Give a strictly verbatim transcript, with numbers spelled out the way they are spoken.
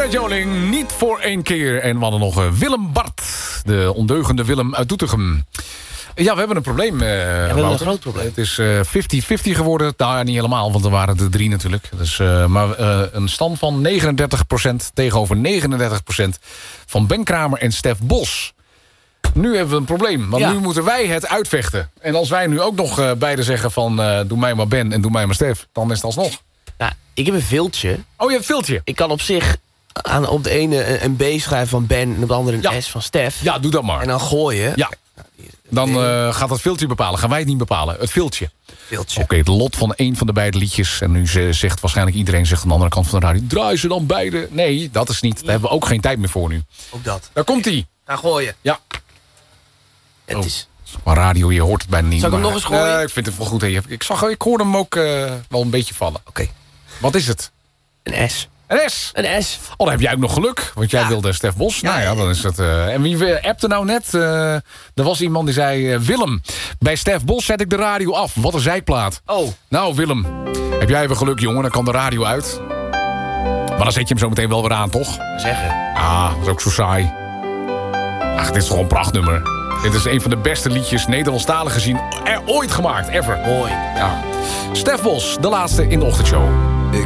met Joling, niet voor één keer. En we hadden nog uh, Willem Bart, de ondeugende Willem uit Doetinchem. Ja, we hebben een probleem, uh, ja, we hebben een groot probleem. Het is vijftig vijftig uh, geworden. Nou, niet helemaal, want er waren er drie natuurlijk. Dus, uh, maar uh, een stand van negenendertig procent tegenover negenendertig procent van Ben Kramer en Stef Bos. Nu hebben we een probleem, want ja. nu moeten wij het uitvechten. En als wij nu ook nog uh, beide zeggen van uh, doe mij maar Ben en doe mij maar Stef, dan is het alsnog. Nou, ik heb een viltje. Oh, je hebt een viltje? Ik kan op zich aan, op de ene een B schrijven van Ben en op de andere een ja. S van Stef. Ja, doe dat maar. En dan gooien. Ja. Dan uh, gaat dat viltje bepalen. Gaan wij het niet bepalen. Het viltje. Viltje. Oké, okay, het lot van één van de beide liedjes. En nu zegt waarschijnlijk iedereen zegt aan de andere kant van de radio, draai ze dan beide. Nee, dat is niet. Daar hebben we ook geen tijd meer voor nu. Ook dat. Daar komt-ie. Gaan gooien. Ja. Het oh. is... Maar radio, je hoort het bijna niet. Zal ik hem maar, nog eens gooien? Uh, ik vind het wel goed. Ik, zag, ik hoorde hem ook uh, wel een beetje vallen. Oké. Okay. Wat is het? Een S. Een S? Een S. Oh, dan heb jij ook nog geluk. Want jij ja. wilde Stef Bos. Ja, nou ja, dan is het... Uh, en wie appte nou net? Uh, er was iemand die zei... Uh, Willem, bij Stef Bos zet ik de radio af. Wat een zijkplaat. Oh. Nou, Willem, heb jij even geluk, jongen? Dan kan de radio uit. Maar dan zet je hem zo meteen wel weer aan, toch? Zeggen. Ah, dat is ook zo saai. Ach, dit is toch een prachtnummer. Dit is een van de beste liedjes Nederlandstalig gezien er ooit gemaakt, ever. Mooi. Ja. Stef Bos, de laatste in de ochtendshow.